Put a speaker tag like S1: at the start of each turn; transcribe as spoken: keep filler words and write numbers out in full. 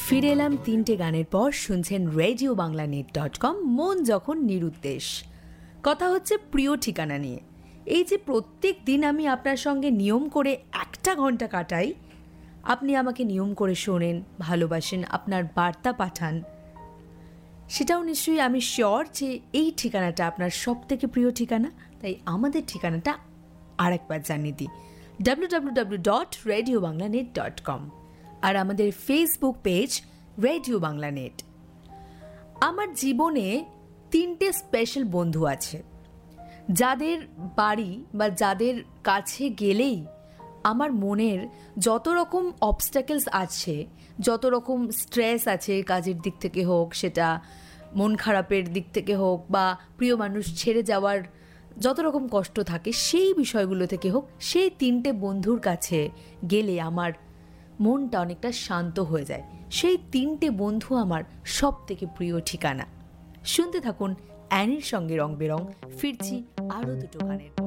S1: ফিরে এলাম তিনটে গানের পর। শুনছেন radio Bangla net dot com. মন যখন নিরুদ্দেশ, কথা হচ্ছে প্রিয় ঠিকানা নিয়ে। এই যে প্রত্যেক দিন আমি আপনার সঙ্গে নিয়ম করে একটা ঘন্টা কাটাই, আপনি আমাকে নিয়ম করে শোনেন, ভালোবাসেন, আপনার বার্তা পাঠান, সেটাও নিশ্চয়ই আমি শিওর যে এই ঠিকানাটা আপনার সব থেকে প্রিয় ঠিকানা। তাই আমাদের ঠিকানাটা আরেকবার জানিয়ে দিই, W W W dot radio Bangla net dot com, আর আমাদের Facebook page radio Bangla net. আমার জীবনে তিনটে স্পেশাল বন্ধু আছে, যাদের বাড়ি বা যাদের কাছে গেলেই আমার মনের যত রকম অবস্ট্যাকলস আছে, যত রকম স্ট্রেস আছে, কাজের দিক থেকে হোক, সেটা মন খারাপের দিক থেকে হোক, বা প্রিয় মানুষ ছেড়ে যাওয়ার যত রকম কষ্ট থাকে, সেই বিষয়গুলো থেকে হোক, সেই তিনটে বন্ধুর কাছে গেলে আমার মনটা অনেকটা শান্ত হয়ে যায়। সেই তিনটে বন্ধু আমার সব থেকে প্রিয় ঠিকানা। শুনতে থাকুন অ্যানির সঙ্গে রং বেরং। ফিরছি আরও দুটো গানের।